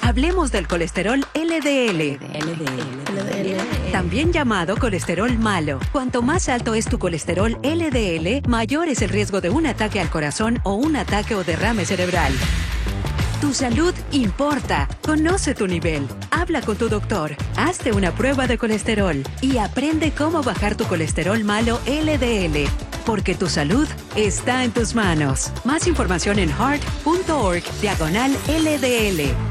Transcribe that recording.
Hablemos del colesterol LDL. También llamado colesterol malo. Cuanto más alto es tu colesterol LDL, mayor es el riesgo de un ataque al corazón o un ataque o derrame cerebral. Tu salud importa. Conoce tu nivel. Habla con tu doctor. Hazte una prueba de colesterol y aprende cómo bajar tu colesterol malo LDL. Porque tu salud está en tus manos. Más información en heart.org/LDL.